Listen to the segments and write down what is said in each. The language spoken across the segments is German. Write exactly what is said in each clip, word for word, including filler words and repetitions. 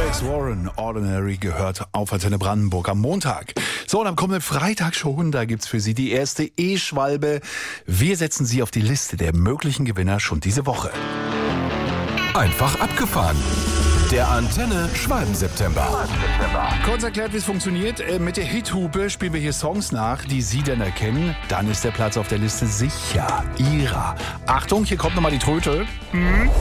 Alex Warren, Ordinary, gehört auf Antenne Brandenburg am Montag. So, und am kommenden Freitag schon, da gibt's für Sie die erste E-Schwalbe. Wir setzen Sie auf die Liste der möglichen Gewinner schon diese Woche. Einfach abgefahren. Der Antenne Schwalben-September. Kurz erklärt, wie es funktioniert. Mit der Hithupe spielen wir hier Songs nach, die Sie dann erkennen. Dann ist der Platz auf der Liste sicher Ihrer. Achtung, hier kommt nochmal die Tröte. Hm.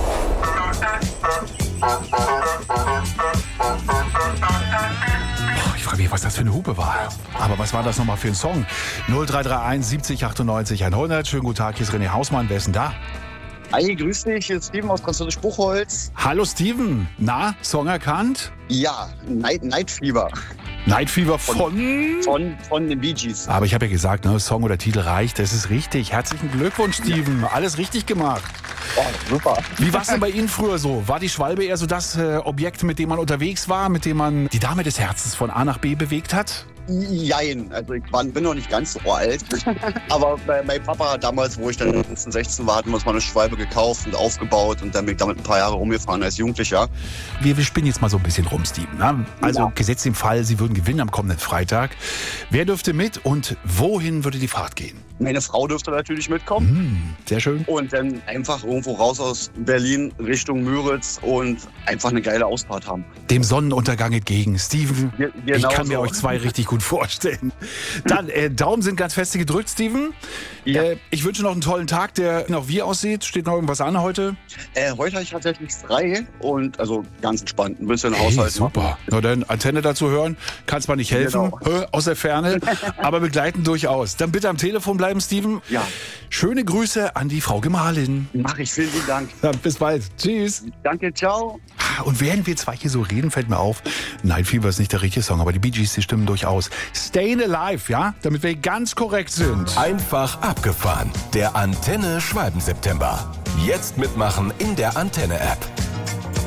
Ich frage mich, was das für eine Hupe war. Aber was war das nochmal für ein Song? null drei drei eins siebzig achtundneunzig hundert. Schönen guten Tag, hier ist René Hausmann. Wer ist denn da? Hi, grüß dich, hier ist Steven aus Französisch Buchholz. Hallo Steven. Na, Song erkannt? Ja, Night, Night Fever. Night Fever von? Von, von, von den Bee Gees. Aber ich habe ja gesagt, ne, Song oder Titel reicht. Das ist richtig. Herzlichen Glückwunsch, Steven. Alles richtig gemacht. Oh, super. Wie war es denn bei Ihnen früher so? War die Schwalbe eher so das äh, Objekt, mit dem man unterwegs war, mit dem man die Dame des Herzens von A nach B bewegt hat? Jein, also ich war, bin noch nicht ganz so alt. Aber bei, mein Papa hat damals, wo ich dann fünfzehn, sechzehn war, hatten wir uns mal eine Schwalbe gekauft und aufgebaut und dann bin ich damit ein paar Jahre rumgefahren als Jugendlicher. Wir, wir spinnen jetzt mal so ein bisschen rum, Steven. Ne? Also ja. Gesetzt im Fall, Sie würden gewinnen am kommenden Freitag. Wer dürfte mit und wohin würde die Fahrt gehen? Meine Frau dürfte natürlich mitkommen. Mm, sehr schön. Und dann einfach irgendwo raus aus Berlin Richtung Müritz und einfach eine geile Ausfahrt haben. Dem Sonnenuntergang entgegen. Steven, Ge- genau ich kann so. mir euch zwei richtig gut vorstellen. Dann, äh, Daumen sind ganz feste gedrückt, Steven. Ja. Äh, ich wünsche noch einen tollen Tag, der noch wie aussieht. Steht noch irgendwas an heute? Äh, heute habe ich tatsächlich frei und also ganz entspannt. Ein bisschen Hey, Haushalt super. machen. Na dann, Antenne dazu hören, kann zwar nicht helfen, Genau. hö, aus der Ferne, aber begleiten durchaus. Dann bitte am Telefon bleiben, Steven. Ja. Schöne Grüße an die Frau Gemahlin. Mach ich, vielen, vielen Dank. Ja, bis bald. Tschüss. Danke, ciao. Und während wir zwei hier so reden, fällt mir auf, Night Fever ist nicht der richtige Song, aber die Bee Gees, die stimmen durchaus. Stayin' Alive, ja? Damit wir ganz korrekt sind. Einfach abgefahren. Der Antenne Schwalben-September. Jetzt mitmachen in der Antenne-App.